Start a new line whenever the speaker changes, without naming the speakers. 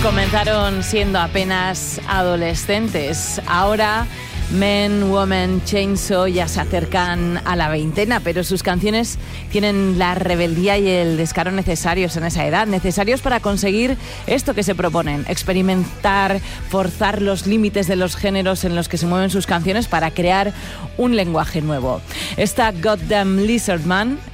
Comenzaron siendo apenas adolescentes. Ahora Men, Woman, Chainsaw ya se acercan a la veintena, pero sus canciones tienen la rebeldía y el descaro necesarios en esa edad, necesarios para conseguir esto que se proponen, experimentar, forzar los límites de los géneros en los que se mueven sus canciones para crear un lenguaje nuevo. Esta Goddamn Lizard Man